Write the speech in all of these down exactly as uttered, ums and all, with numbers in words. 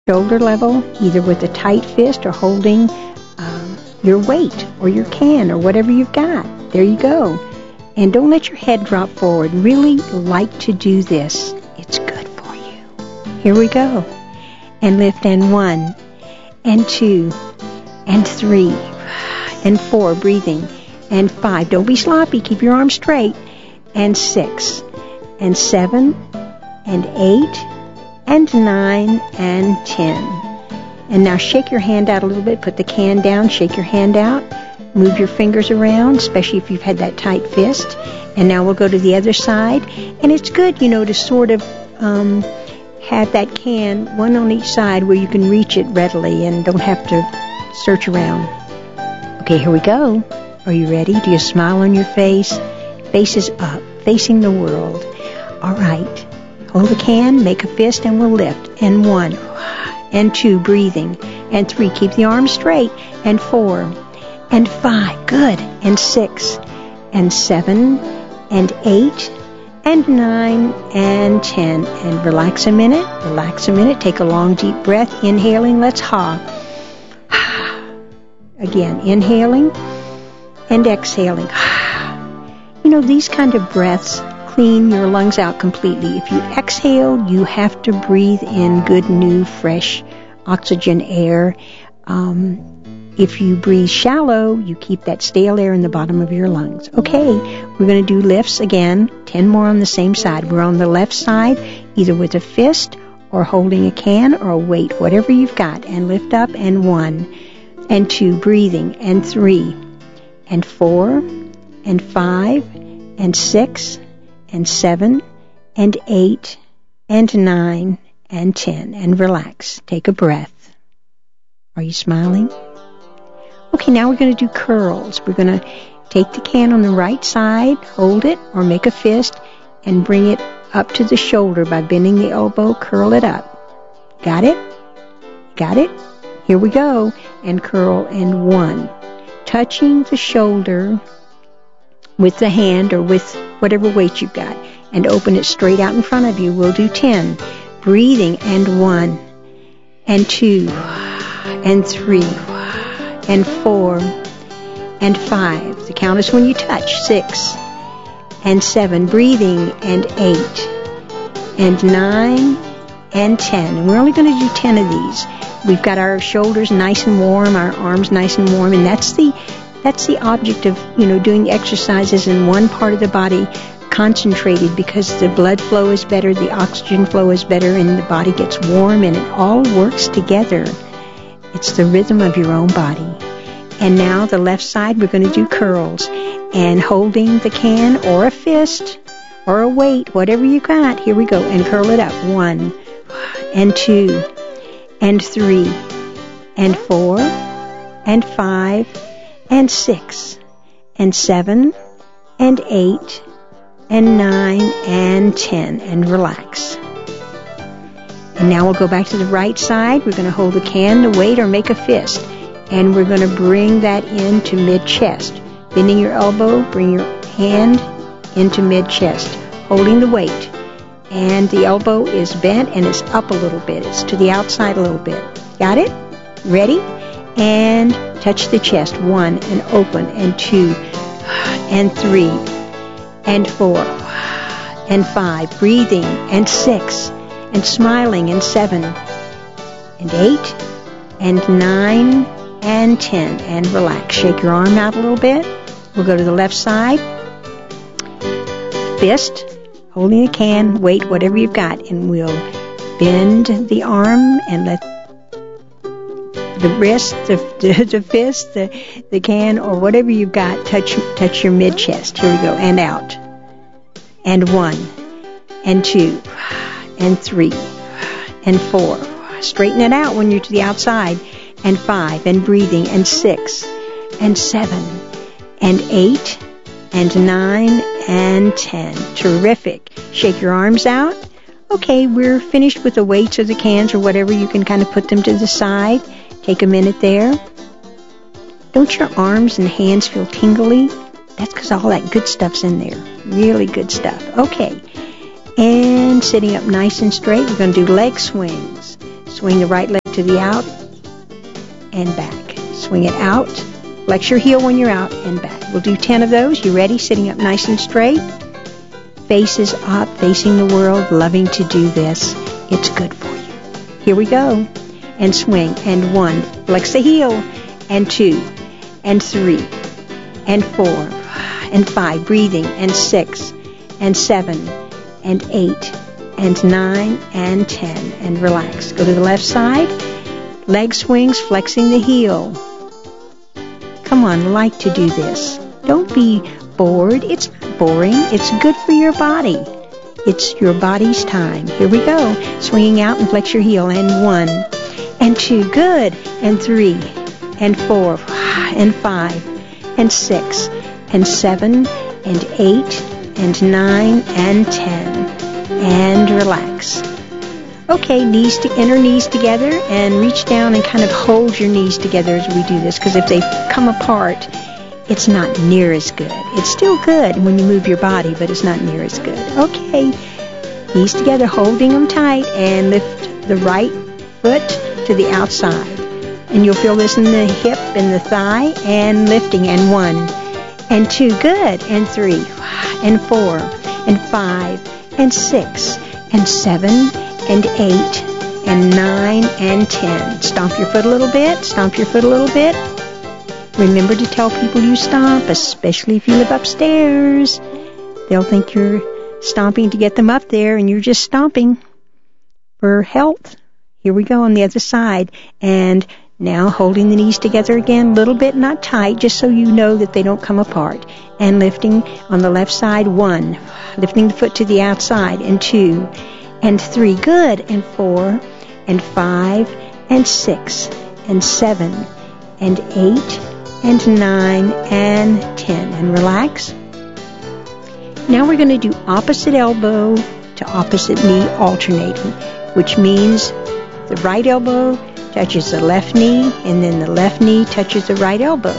shoulder level, either with a tight fist or holding um, your weight or your can or whatever you've got. There you go. And don't let your head drop forward. Really like to do this. It's good for you. Here we go. And lift, and one, and two, and three, and four, breathing, and five. Don't be sloppy. Keep your arms straight. And six, and seven, and eight, and nine, and ten. And now shake your hand out a little bit. Put the can down. Shake your hand out. Move your fingers around, especially if you've had that tight fist. And now we'll go to the other side. And it's good, you know, to sort of um, have that can, one on each side, where you can reach it readily and don't have to search around. Okay, here we go. Are you ready? Do you smile on your face? Face is up, facing the world. All right. Hold the can, make a fist, and we'll lift. And one, and two, breathing. And three, keep the arms straight. And four, and five, good. And six, and seven, and eight, and nine, and ten. And relax a minute, relax a minute. Take a long, deep breath. Inhaling, let's ha. Again, inhaling and exhaling. You know, these kind of breaths clean your lungs out completely. If you exhale, you have to breathe in good, new, fresh oxygen air. Um, if you breathe shallow, you keep that stale air in the bottom of your lungs. Okay, we're going to do lifts again, ten more on the same side. We're on the left side, either with a fist or holding a can or a weight, whatever you've got. And lift up, and one, and two, breathing, and three, and four, and five, and six, and seven, and eight, and nine, and ten. And relax. Take a breath. Are you smiling? Okay, now we're going to do curls. We're going to take the can on the right side, hold it, or make a fist, and bring it up to the shoulder by bending the elbow. Curl it up. Got it? Got it? Here we go. And curl, and one. Touching the shoulder with the hand or with whatever weight you've got, and open it straight out in front of you. We'll do ten. Breathing, and one, and two, and three, and four, and five. The count is when you touch. Six, and seven. Breathing, and eight, and nine, and ten. And we're only going to do ten of these. We've got our shoulders nice and warm, our arms nice and warm, and that's the That's the object of, you know, doing exercises in one part of the body concentrated, because the blood flow is better, the oxygen flow is better, and the body gets warm, and it all works together. It's the rhythm of your own body. And now the left side, we're going to do curls. And holding the can or a fist or a weight, whatever you got, here we go. And curl it up. One, and two, and three, and four, and five, and six, and seven, and eight, and nine, and ten. And relax. And now we'll go back to the right side. We're going to hold the can, the weight, or make a fist. And we're going to bring that into mid-chest. Bending your elbow, bring your hand into mid-chest, holding the weight. And the elbow is bent and it's up a little bit. It's to the outside a little bit. Got it? Ready? And touch the chest. One, and open, and two, and three, and four, and five. Breathing, and six, and smiling, and seven, and eight, and nine, and ten. And relax. Shake your arm out a little bit. We'll go to the left side. Fist, holding a can, weight, whatever you've got, and we'll bend the arm and let the wrist, the, the, the fist, the, the can, or whatever you've got, touch touch your mid-chest. Here we go. And out. And one. And two. And three. And four. Straighten it out when you're to the outside. And five. And breathing. And six. And seven. And eight. And nine. And ten. Terrific. Shake your arms out. Okay, we're finished with the weights or the cans or whatever. You can kind of put them to the side. Take a minute there. Don't your arms and hands feel tingly? That's because all that good stuff's in there. Really good stuff. Okay. And sitting up nice and straight, we're going to do leg swings. Swing the right leg to the out and back. Swing it out. Flex your heel when you're out and back. We'll do ten of those. You ready? Sitting up nice and straight. Faces up, facing the world, loving to do this. It's good for you. Here we go. And swing. And one. Flex the heel. And two. And three. And four. And five. Breathing. And six. And seven. And eight. And nine. And ten. And relax. Go to the left side. Leg swings, flexing the heel. Come on, like to do this. Don't be bored. It's not boring. It's good for your body. It's your body's time. Here we go. Swinging out and flex your heel. And one. And two. Good. And three. And four. And five. And six. And seven. And eight. And nine. And ten. And relax. Okay, knees to inner knees together, and reach down and kind of hold your knees together as we do this, because if they come apart, it's not near as good. It's still good when you move your body, but it's not near as good. Okay, knees together, holding them tight, and lift the right foot to the outside. And you'll feel this in the hip and the thigh, and lifting, and one, and two, good, and three, and four, and five, and six, and seven, and eight, and nine, and ten. Stomp your foot a little bit. Stomp your foot a little bit. Remember to tell people you stomp, especially if you live upstairs. They'll think you're stomping to get them up there, and you're just stomping for health. Here we go on the other side. And now holding the knees together again, a little bit, not tight, just so you know that they don't come apart. And lifting on the left side, one. Lifting the foot to the outside, and two. And three, good, and four, and five, and six, and seven, and eight, and nine, and ten. And relax. Now we're going to do opposite elbow to opposite knee alternating, which means the right elbow touches the left knee, and then the left knee touches the right elbow.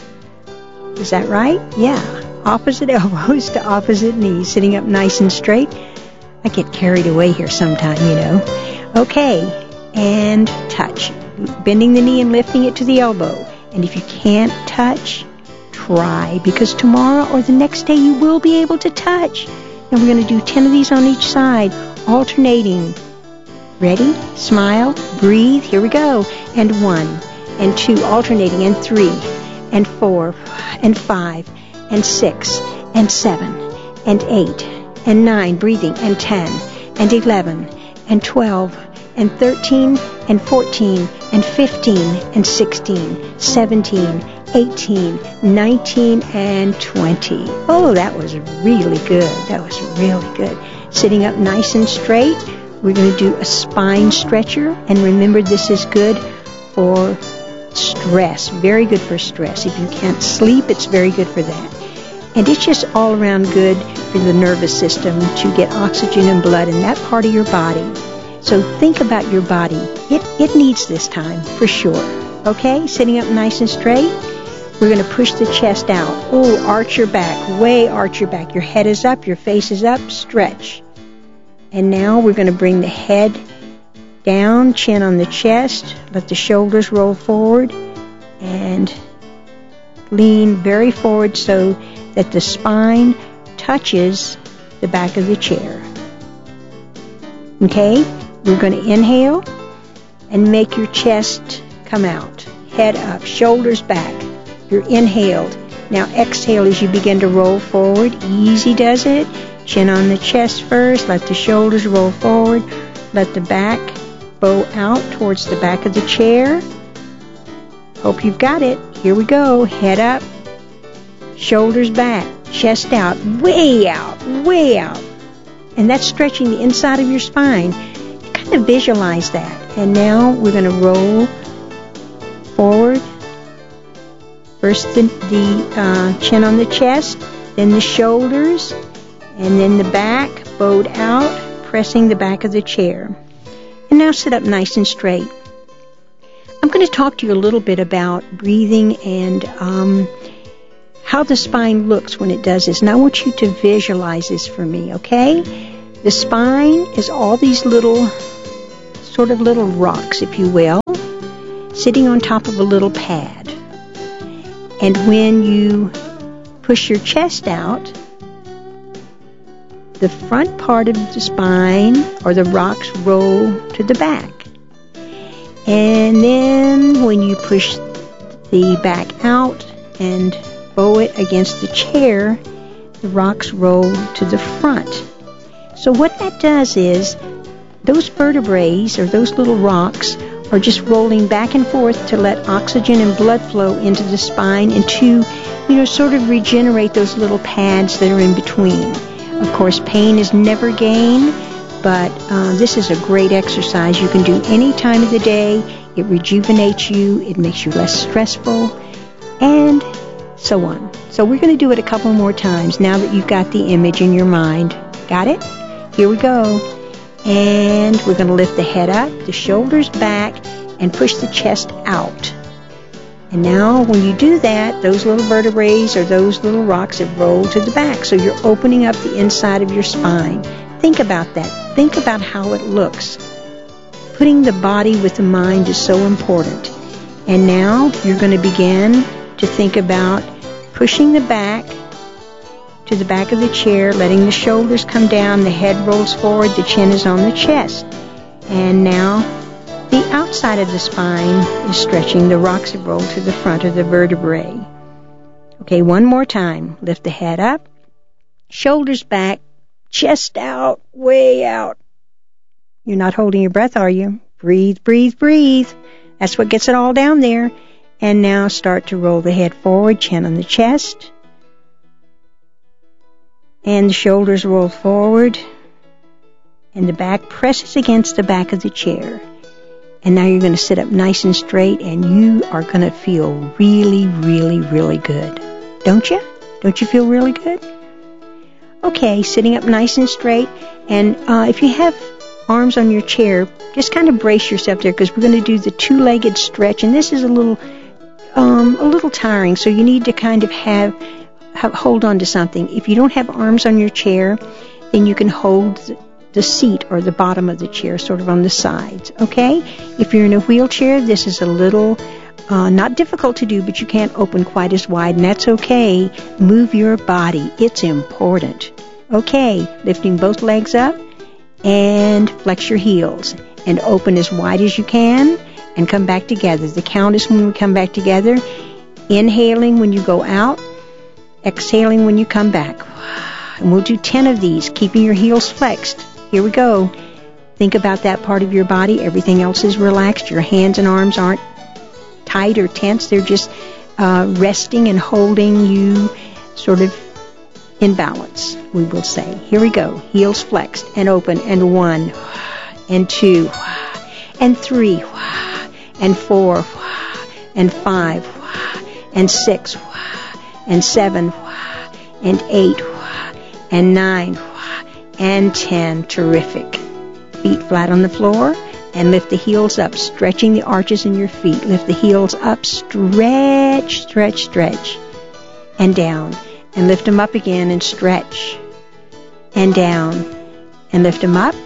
Is that right? Yeah. Opposite elbows to opposite knees, sitting up nice and straight. I get carried away here sometime, you know. Okay, and touch. Bending the knee and lifting it to the elbow. And if you can't touch, try, because tomorrow or the next day you will be able to touch. And we're going to do ten of these on each side, alternating. Ready? Smile. Breathe. Here we go. And one, and two, alternating, and three, and four, and five, and six, and seven, and eight, and nine, breathing, and ten, and eleven, and twelve, and thirteen, and fourteen, and fifteen, and sixteen, seventeen, eighteen, nineteen, and twenty. Oh, that was really good. That was really good. Sitting up nice and straight, we're going to do a spine stretcher. And remember, this is good for stress. Very good for stress. If you can't sleep, it's very good for that. And it's just all around good for the nervous system to get oxygen and blood in that part of your body. So think about your body. It it needs this time, for sure. Okay? Sitting up nice and straight. We're going to push the chest out. Oh, arch your back. Way arch your back. Your head is up. Your face is up. Stretch. And now we're going to bring the head down, chin on the chest. Let the shoulders roll forward. And lean very forward so that the spine touches the back of the chair. Okay? We're going to inhale and make your chest come out. Head up, shoulders back. You're inhaled. Now exhale as you begin to roll forward. Easy does it. Chin on the chest first. Let the shoulders roll forward. Let the back bow out towards the back of the chair. Hope you've got it. Here we go. Head up. Shoulders back, chest out, way out, way out. And that's stretching the inside of your spine. Kind of visualize that. And now we're going to roll forward. First the, the uh, chin on the chest, then the shoulders, and then the back, bowed out, pressing the back of the chair. And now sit up nice and straight. I'm going to talk to you a little bit about breathing and um, how the spine looks when it does this. And I want you to visualize this for me, okay? The spine is all these little sort of little rocks, if you will, sitting on top of a little pad. And when you push your chest out, the front part of the spine or the rocks roll to the back. And then when you push the back out and bow it against the chair, the rocks roll to the front. So what that does is those vertebrae or those little rocks are just rolling back and forth to let oxygen and blood flow into the spine and to, you know, sort of regenerate those little pads that are in between. Of course, pain is never gain, but uh, this is a great exercise you can do any time of the day. It rejuvenates you, it makes you less stressful, and so on. So we're going to do it a couple more times now that you've got the image in your mind. Got it? Here we go. And we're going to lift the head up, the shoulders back, and push the chest out. And now when you do that, those little vertebrae or those little rocks have rolled to the back. So you're opening up the inside of your spine. Think about that. Think about how it looks. Putting the body with the mind is so important. And now you're going to begin to think about pushing the back to the back of the chair, letting the shoulders come down, the head rolls forward, the chin is on the chest. And now the outside of the spine is stretching. The rocks have rolled to the front of the vertebrae. Okay, one more time. Lift the head up, shoulders back, chest out, way out. You're not holding your breath, are you? Breathe, breathe, breathe. That's what gets it all down there. And now start to roll the head forward, chin on the chest. And the shoulders roll forward. And the back presses against the back of the chair. And now you're going to sit up nice and straight, and you are going to feel really, really, really good. Don't you? Don't you feel really good? Okay, sitting up nice and straight. And uh, if you have arms on your chair, just kind of brace yourself there, because we're going to do the two-legged stretch. And this is a little, um, a little tiring, so you need to kind of have, have hold on to something. If you don't have arms on your chair, then you can hold the seat or the bottom of the chair sort of on the sides, okay? If you're in a wheelchair, this is a little uh, not difficult to do, but you can't open quite as wide, and that's okay. Move your body. It's important. Okay, lifting both legs up and flex your heels and open as wide as you can and come back together. The count is when we come back together. Inhaling when you go out, exhaling when you come back. And we'll do ten of these, keeping your heels flexed. Here we go. Think about that part of your body. Everything else is relaxed. Your hands and arms aren't tight or tense. They're just uh, resting and holding you sort of in balance, we will say. Here we go. Heels flexed and open. And one, and two, and three, and four, and five, and six, and seven, and eight, and nine, and ten. Terrific. Feet flat on the floor, and lift the heels up, stretching the arches in your feet. Lift the heels up, stretch, stretch, stretch, and down. And lift them up again and stretch, and down. And lift them up,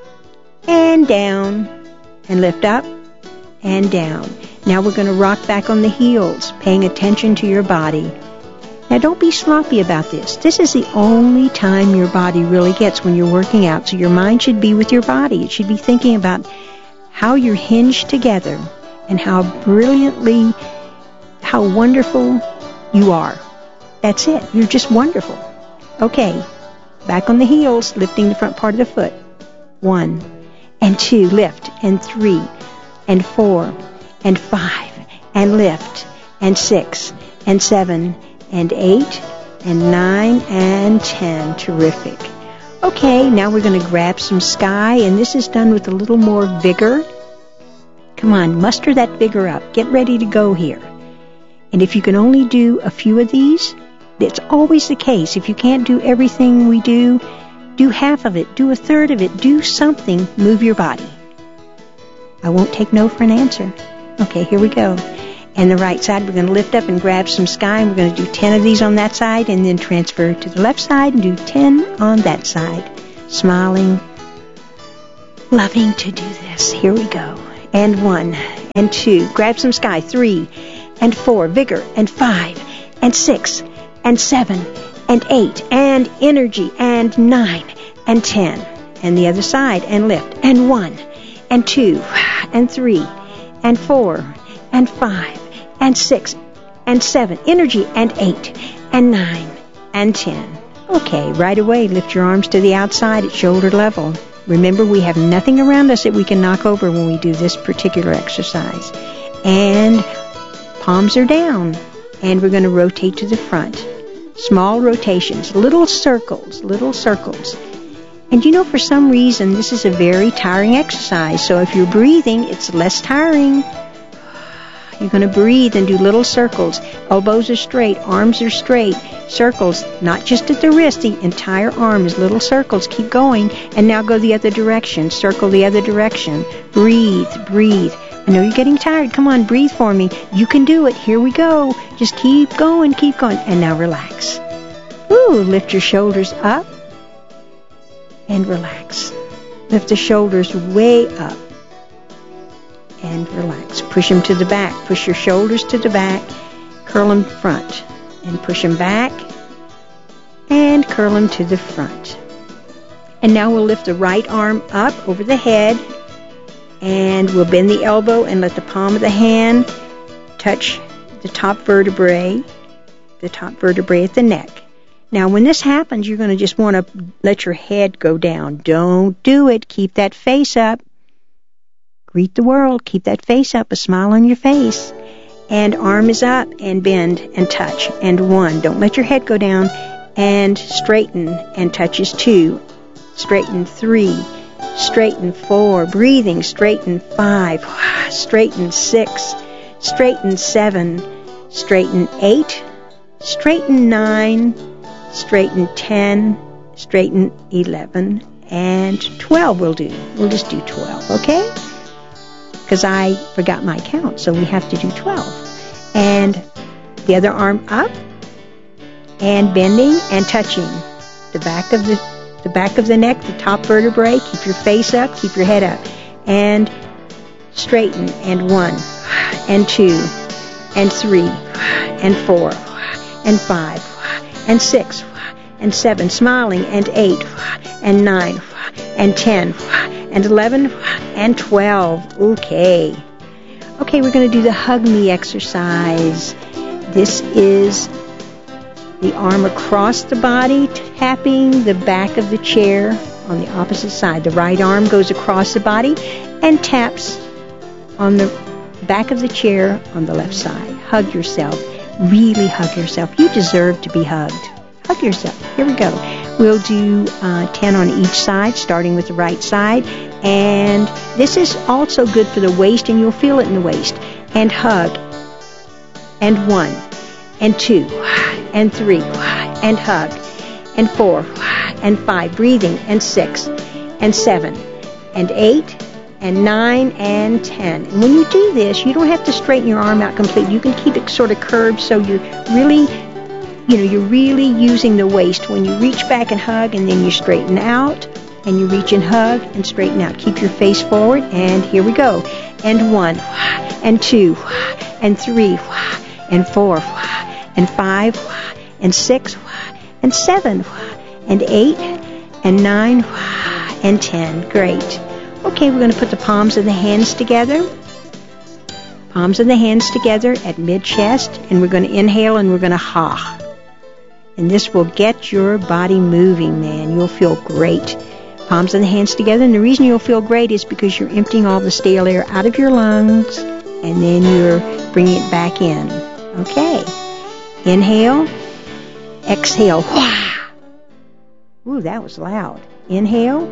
and down. And lift up, and down. Now we're going to rock back on the heels, paying attention to your body. Now, don't be sloppy about this. This is the only time your body really gets when you're working out. So your mind should be with your body. It should be thinking about how you're hinged together and how brilliantly, how wonderful you are. That's it. You're just wonderful. Okay, back on the heels, lifting the front part of the foot. One, and two, lift, and three, and four, and five, and lift, and six, and seven, and eight, and nine, and ten. Terrific. Okay, now we're going to grab some sky, and this is done with a little more vigor. Come on, muster that vigor up. Get ready to go here. And if you can only do a few of these, it's always the case. If you can't do everything we do, do half of it, do a third of it, do something, move your body. I won't take no for an answer. Okay, here we go. And the right side, we're going to lift up and grab some sky, and we're going to do ten of these on that side, and then transfer to the left side and do ten on that side. Smiling, loving to do this. Yes, here we go. And one, and two. Grab some sky. Three, and four. Vigor. And five, and six, and seven, and eight, and energy. And nine, and ten. And the other side. And lift. And one, and two, and three, and four, and five, and six, and seven. Energy. And eight, and nine, and ten. Okay, right away, lift your arms to the outside at shoulder level. Remember, we have nothing around us that we can knock over when we do this particular exercise. And palms are down. And we're going to rotate to the front. Small rotations, little circles, little circles. And you know, for some reason, this is a very tiring exercise. So if you're breathing, it's less tiring. You're going to breathe and do little circles. Elbows are straight, arms are straight. Circles, not just at the wrist, the entire arm is little circles. Keep going. And now go the other direction. Circle the other direction. Breathe, breathe. I know you're getting tired. Come on, breathe for me. You can do it. Here we go. Just keep going, keep going. And now relax. Woo, lift your shoulders up and relax. Lift the shoulders way up. And relax. Push them to the back. Push your shoulders to the back. Curl them front. And push them back. And curl them to the front. And now we'll lift the right arm up over the head. And we'll bend the elbow and let the palm of the hand touch the top vertebrae. The top vertebrae at the neck. Now when this happens, you're going to just want to let your head go down. Don't do it. Keep that face up. Greet the world. Keep that face up, a smile on your face. And arm is up and bend and touch. And one. Don't let your head go down. And straighten and touches two. Straighten three. Straighten four. Breathing. Straighten five. Straighten six. Straighten seven. Straighten eight. Straighten nine. Straighten ten. Straighten eleven. And twelve we'll do. We'll just do twelve, okay? Because I forgot my count, so we have to do twelve. And the other arm up, and bending and touching the back of the the back of the neck, the top vertebrae. Keep your face up, keep your head up, and straighten. And one, and two, and three, and four, and five, and six, and seven, smiling, and eight, and nine, and ten, and eleven, and twelve. Okay. Okay, we're going to do the hug me exercise. This is the arm across the body, tapping the back of the chair on the opposite side. The right arm goes across the body and taps on the back of the chair on the left side. Hug yourself. Really hug yourself. You deserve to be hugged. Hug yourself. Here we go. We'll do uh, ten on each side, starting with the right side. And this is also good for the waist, and you'll feel it in the waist. And hug. And one. And two. And three. And hug. And four. And five. Breathing. And six. And seven. And eight. And nine. And ten. And when you do this, you don't have to straighten your arm out completely. You can keep it sort of curved so you're really... You know, you're really using the waist when you reach back and hug, and then you straighten out, and you reach and hug and straighten out. Keep your face forward, and here we go. And one, and two, and three, and four, and five, and six, and seven, and eight, and nine, and ten. Great. Okay, we're going to put the palms of the hands together. Palms of the hands together at mid-chest, and we're going to inhale, and we're going to ha. And this will get your body moving, man. You'll feel great. Palms of the hands together. And the reason you'll feel great is because you're emptying all the stale air out of your lungs. And then you're bringing it back in. Okay. Inhale. Exhale. Ooh, that was loud. Inhale.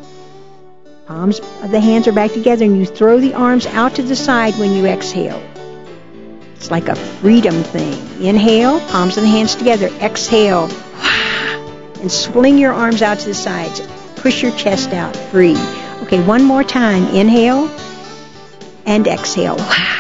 Palms of the hands are back together. And you throw the arms out to the side when you exhale. It's like a freedom thing. Inhale, palms of the hands together. Exhale. And swing your arms out to the sides. Push your chest out. Free. Okay, one more time. Inhale. And exhale.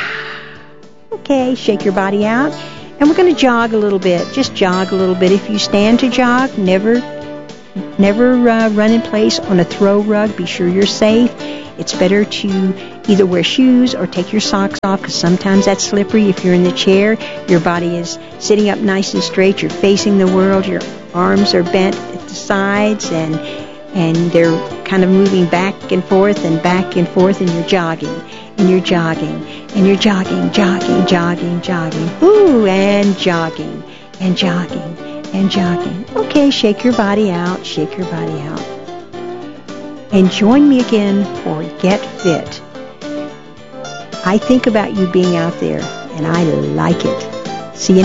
Okay, shake your body out. And we're going to jog a little bit. Just jog a little bit. If you stand to jog, never, never uh, run in place on a throw rug. Be sure you're safe. It's better to either wear shoes or take your socks off, because sometimes that's slippery. If you're in the chair, your body is sitting up nice and straight. You're facing the world. Your arms are bent at the sides, and and they're kind of moving back and forth and back and forth, and you're jogging, and you're jogging, and you're jogging, jogging, jogging, jogging, ooh, and jogging, and jogging, and jogging. Okay, shake your body out, shake your body out. And join me again for Get Fit. I think about you being out there, and I like it. See you